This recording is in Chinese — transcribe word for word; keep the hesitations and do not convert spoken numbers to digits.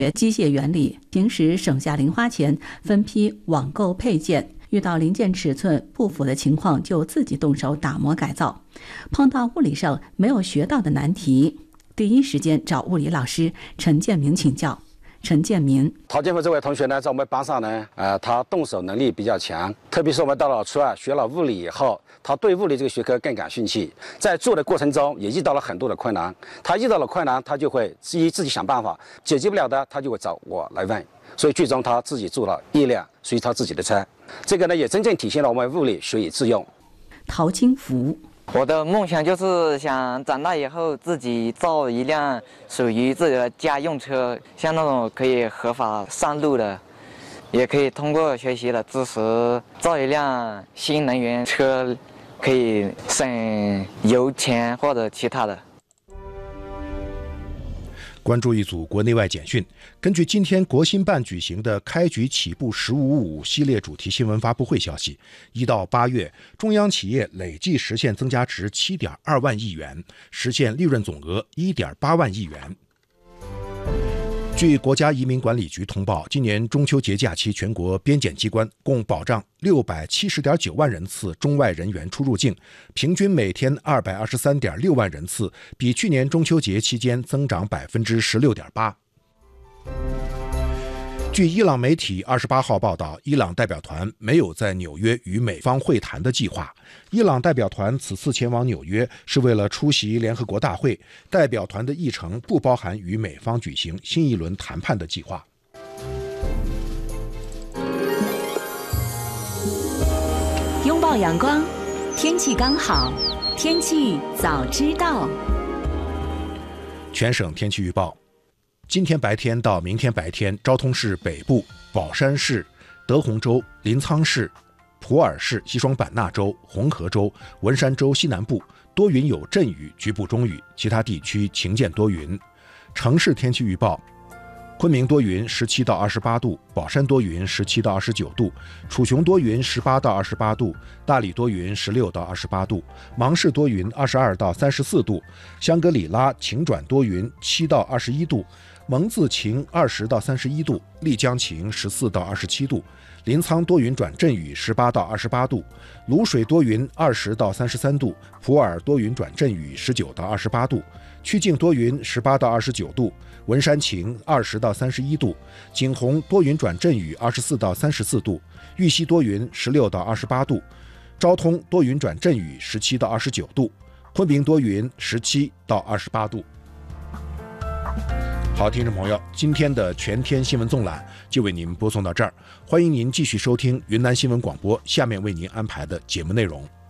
机械原理，平时省下零花钱，分批网购配件。遇到零件尺寸不符的情况，就自己动手打磨改造。碰到物理上没有学到的难题，第一时间找物理老师陈建明请教。陈建民， 陶建福这位同学呢，在我们班上呢，呃，他动手能力比较强，特别是我们到了初二学了物理以后，他对物理这个学科更感兴趣，在做的过程中也遇到了很多的困难。他遇到了困难，他就会自己自己想办法，解决不了的，他就会找我来问。所以最终他自己做了一辆属于他自己的车，这个呢也真正体现了我们物理学以致用。 陶金福。 我的梦想就是想长大以后自己造一辆属于自己的家用车，像那种可以合法上路的，也可以通过学习的知识造一辆新能源车，可以省油钱或者其他的。 关注一组国内外简讯。根据今天国新办举行的开局起步十五五系列主题新闻发布会消息，一到八月，中央企业累计实现增加值七点二万亿元，实现利润总额一点八万亿元。据国家移民管理局通报，今年中秋节假期，全国边检机关共保障六百七十点九万人次中外人员出入境，平均每天二百二十三点六万人次，比去年中秋节期间增长百分之十六点八。据伊朗媒体二十八号报道，伊朗代表团没有在纽约与美方会谈的计划。伊朗代表团此次前往纽约是为了出席联合国大会，代表团的议程不包含与美方举行新一轮谈判的计划。 拥抱阳光，天气刚好，天气早知道。 全省天气预报。今天白天到明天白天，昭通市北部、宝山市、德宏州、临沧市、普洱市、西双版纳州、红河州、文山州西南部多云有阵雨，局部中雨，其他地区晴间多云。城市天气预报：昆明多云，十七到二十八度；宝山多云，十七到二十九度；楚雄多云，十八到二十八度；大理多云，十六到二十八度；芒市多云，二十二到三十四度；香格里拉晴转多云，七到二十一度；蒙自晴二十到三十一度，丽江晴十四到二十七度，临沧多云转阵雨十八到二十八度，卤水多云二十到三十三度，普洱多云转阵雨十九到二十八度，曲靖多云十八到二十九度，文山晴二十到三十一度，景洪多云转阵雨二十四到三十四度，玉溪多云十六到二十八度，昭通多云转阵雨十七到二十九度，昆明多云十七到二十八度。好，听众朋友，今天的全天新闻纵览就为您播送到这儿，欢迎您继续收听云南新闻广播下面为您安排的节目内容。